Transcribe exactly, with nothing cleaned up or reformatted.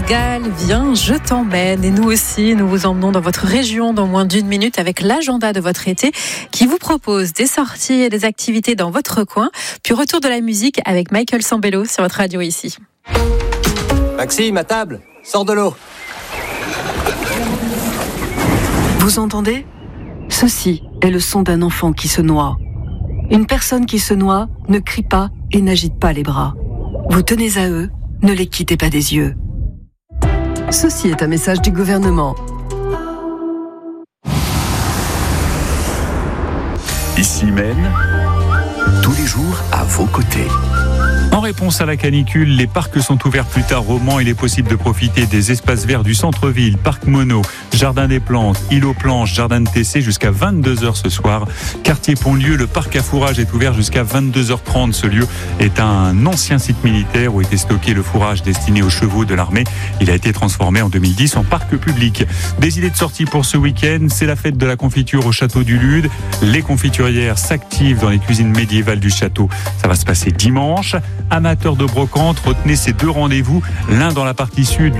Gall, viens, je t'emmène. Et nous aussi, nous vous emmenons dans votre région dans moins d'une minute avec l'agenda de votre été qui vous propose des sorties et des activités dans votre coin. Puis retour de la musique avec Michael Sambello sur votre radio ici. Maxime, à table, sors de l'eau. Vous entendez ? Ceci est le son d'un enfant qui se noie. Une personne qui se noie ne crie pas et n'agite pas les bras. Vous tenez à eux, ne les quittez pas des yeux. Ceci est un message du gouvernement. Ici Maine, tous les jours à vos côtés. En réponse à la canicule, les parcs sont ouverts plus tard au Mans. Il est possible de profiter des espaces verts du centre-ville, parc Mono, jardin des plantes, îlot planche, jardin de T C jusqu'à vingt-deux heures ce soir. Quartier Pontlieu, le parc à fourrage est ouvert jusqu'à vingt-deux heures trente. Ce lieu est un ancien site militaire où était stocké le fourrage destiné aux chevaux de l'armée. Il a été transformé en deux mille dix en parc public. Des idées de sortie pour ce week-end, c'est la fête de la confiture au château du Lude. Les confiturières s'activent dans les cuisines médiévales du château. Ça va se passer dimanche. Amateurs de brocante, retenez ces deux rendez-vous, l'un dans la partie sud,